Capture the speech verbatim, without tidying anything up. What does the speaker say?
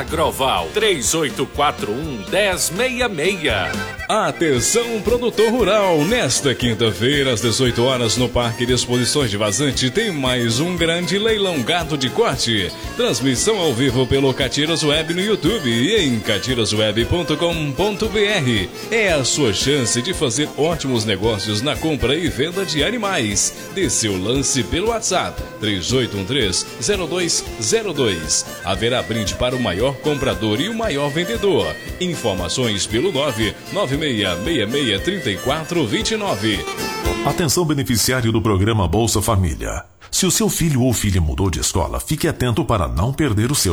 Agroval três oito quatro um, um zero seis seis. Atenção, produtor rural, nesta quinta-feira às dezoito horas no Parque de Exposições de Vazante tem mais um grande leilão gado de corte. Transmissão ao vivo pelo Catiras Web no YouTube e em catiras web ponto com ponto br. É a sua chance de fazer ótimos negócios na compra e venda de animais. Dê seu lance pelo WhatsApp três oito um três, zero dois zero dois. Haverá brinde para o maior comprador e o maior vendedor. Informações pelo nove nove seis seis seis, três quatro dois nove. Atenção, beneficiário do programa Bolsa Família. Se o seu filho ou filha mudou de escola, fique atento para não perder o seu